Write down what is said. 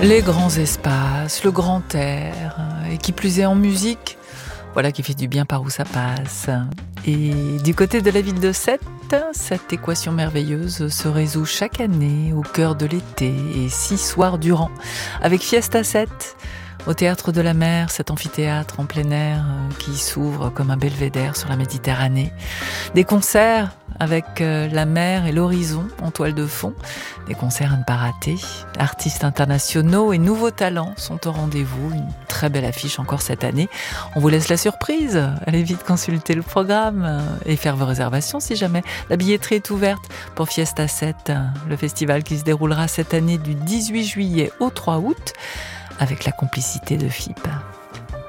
Les grands espaces, le grand air, et qui plus est en musique, voilà qui fait du bien par où ça passe. Et du côté de la ville de Sète, cette équation merveilleuse se résout chaque année au cœur de l'été et 6 soirs durant, avec Fiesta Sète, au Théâtre de la Mer, cet amphithéâtre en plein air qui s'ouvre comme un belvédère sur la Méditerranée. Des concerts avec la mer et l'horizon en toile de fond. Des concerts à ne pas rater. Artistes internationaux et nouveaux talents sont au rendez-vous. Une très belle affiche encore cette année. On vous laisse la surprise. Allez vite consulter le programme et faire vos réservations si jamais. La billetterie est ouverte pour Fiesta Sète, le festival qui se déroulera cette année du 18 juillet au 3 août avec la complicité de FIP.